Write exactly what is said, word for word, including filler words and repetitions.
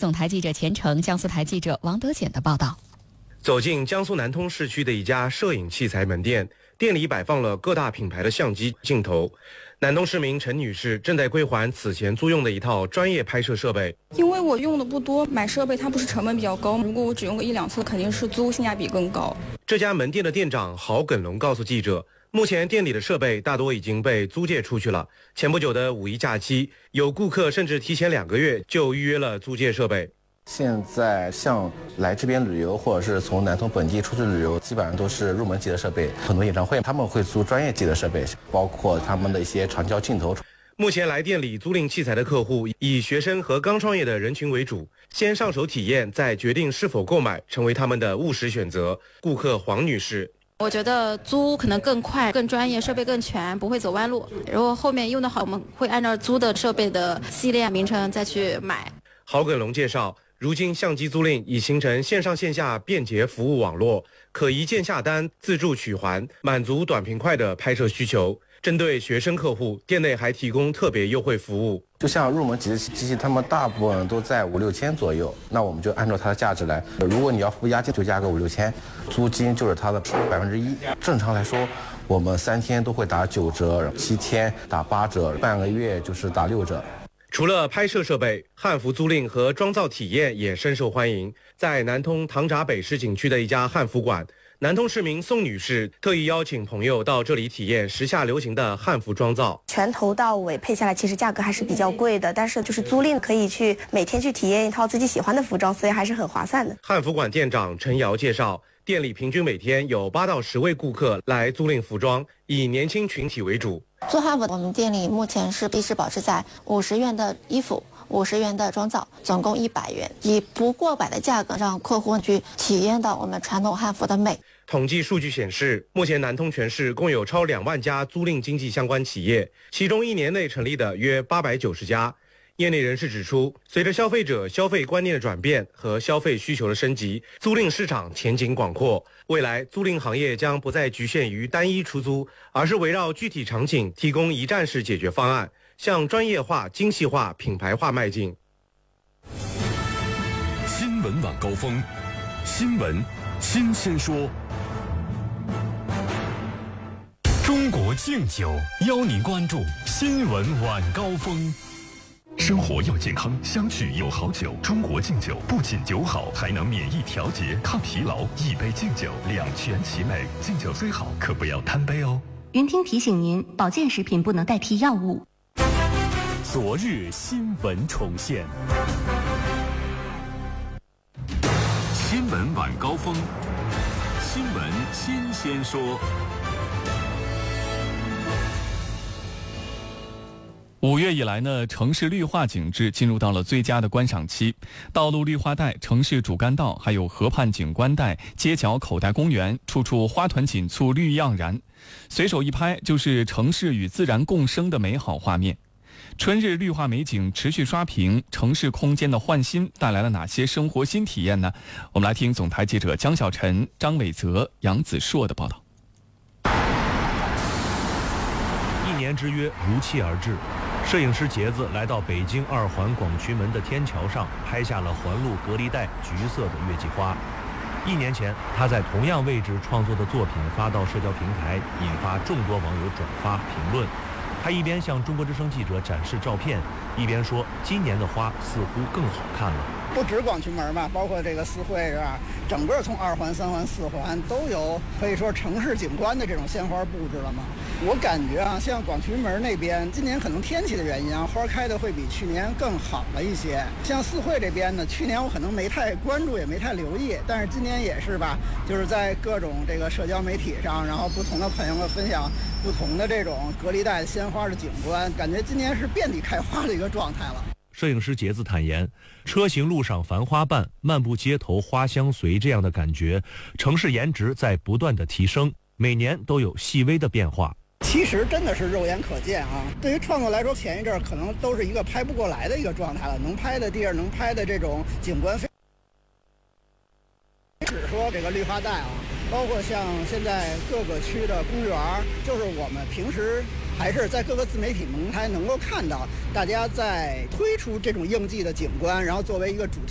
总台记者钱成、江苏台记者王德简的报道。 走进江苏南通市区的一家摄影器材门店，店里摆放了各大品牌的相机镜头。南通市民陈女士正在归还此前租用的一套专业拍摄设备。 因为我用的不多，买设备它不是成本比较高，如果我只用个一两次，肯定是租性价比更高。 这家门店的店长郝耿龙告诉记者，目前店里的设备大多已经被租借出去了。前不久的五一假期，有顾客甚至提前两个月就预约了租借设备。 现在像来这边旅游，或者是从南通本地出去旅游，基本上都是入门级的设备。很多演唱会他们会租专业级的设备，包括他们的一些长焦镜头。 目前来店里租赁器材的客户以学生和刚创业的人群为主，先上手体验，再决定是否购买，成为他们的务实选择。顾客黄女士， 我觉得租可能更快、更专业，设备更全，不会走弯路。如果后面用得好，我们会按照租的设备的系列名称再去买。 郝耿龙介绍，如今相机租赁已形成线上线下便捷服务网络，可一键下单、自助取还，满足短平快的拍摄需求。针对学生客户，店内还提供特别优惠服务。 就像入门级的机器，他们大部分都在五六千左右，那我们就按照它的价值来。如果你要付押金，就加个五六千，租金就是它的百分之一。正常来说，我们三天都会打九折，七天打八折，半个月就是打六折。 除了拍摄设备，汉服租赁和妆造体验也深受欢迎。在南通唐闸北市景区的一家汉服馆，南通市民宋女士特意邀请朋友到这里体验时下流行的汉服妆造。 全头到尾配下来，其实价格还是比较贵的，但是就是租赁可以去每天去体验一套自己喜欢的服装，所以还是很划算的。 汉服馆店长陈瑶介绍，店里平均每天有八到十位顾客来租赁服装，以年轻群体为主。 做汉服，我们店里目前是一直保持在五十元的衣服，五十元的妆造，总共一百元，以不过百的价格让客户去体验到我们传统汉服的美。 统计数据显示，目前南通全市共有超两万家租赁经济相关企业，其中一年内成立的约八百九十家。业内人士指出，随着消费者消费观念的转变和消费需求的升级，租赁市场前景广阔。未来租赁行业将不再局限于单一出租，而是围绕具体场景提供一站式解决方案，向专业化、精细化、品牌化迈进。 新闻晚高峰，新闻新鲜说。中国敬酒邀您关注新闻晚高峰。生活要健康，相聚有好酒。中国敬酒不仅酒好，还能免疫调节、抗疲劳。一杯敬酒，两全其美。敬酒虽好，可不要贪杯哦。 云听提醒您，保健食品不能代替药物。 昨日新闻重现。新闻晚高峰，新闻新鲜说。 五月以来呢，城市绿化景致进入到了最佳的观赏期，道路绿化带、城市主干道，还有河畔景观带、街角口袋公园，处处花团锦簇，绿意盎然，随手一拍就是城市与自然共生的美好画面。春日绿化美景持续刷屏，城市空间的焕新带来了哪些生活新体验呢？我们来听总台记者江小晨、张伟泽、杨子硕的报道。 一年之约如期而至，摄影师杰子来到北京二环广渠门的天桥上，拍下了环路隔离带橘色的月季花。一年前，他在同样位置创作的作品发到社交平台，引发众多网友转发评论。他一边向中国之声记者展示照片，一边说：“今年的花似乎更好看了。” 不止广渠门吧，包括这个四惠是吧？整个从二环、三环、四环都有可以说城市景观的这种鲜花布置了嘛。我感觉啊，像广渠门那边，今年可能天气的原因啊，花开的会比去年更好了一些。像四惠这边呢，去年我可能没太关注，也没太留意，但是今年也是吧，就是在各种这个社交媒体上，然后不同的朋友们分享不同的这种隔离带鲜花的景观，感觉今年是遍地开花的一个状态了。 摄影师杰子坦言，车行路上繁花瓣，漫步街头花香随，这样的感觉，城市颜值在不断的提升，每年都有细微的变化。 其实真的是肉眼可见啊！对于创作来说，前一阵可能都是一个拍不过来的一个状态了，能拍的地儿，能拍的这种景观非。只说这个绿化带啊，包括像现在各个区的公园，就是我们平时还是在各个自媒体平台能够看到，大家在推出这种应季的景观，然后作为一个主题。